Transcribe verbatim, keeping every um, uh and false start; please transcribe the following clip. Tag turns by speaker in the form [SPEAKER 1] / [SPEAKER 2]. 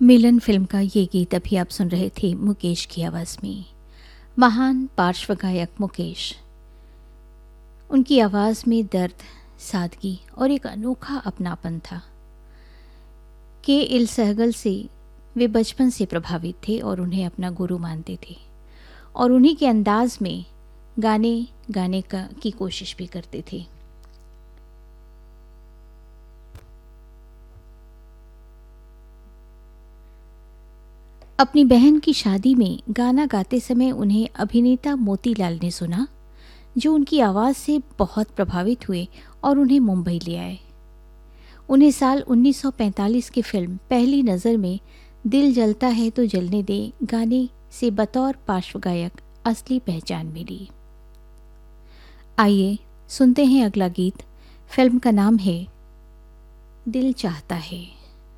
[SPEAKER 1] मिलन film का ये गीत अभी आप सुन रहे थे मुकेश की आवाज़ में। महान पार्श्व गायक मुकेश, उनकी आवाज़ में दर्द, सादगी और एक अनोखा अपनापन था। के एल सहगल से वे बचपन से प्रभावित थे और उन्हें अपना गुरु मानते थे और उन्हीं के अंदाज में गाने गाने का की कोशिश भी करते थे। अपनी बहन की शादी में गाना गाते समय उन्हें अभिनेता मोतीलाल ने सुना, जो उनकी आवाज़ से बहुत प्रभावित हुए और उन्हें मुंबई ले आए। उन्हें साल उन्नीस सौ पैंतालीस की फिल्म पहली नज़र में दिल जलता है तो जलने दे गाने से बतौर पार्श्व गायक असली पहचान मिली। आइए सुनते हैं अगला गीत। फिल्म का नाम है दिल चाहता है।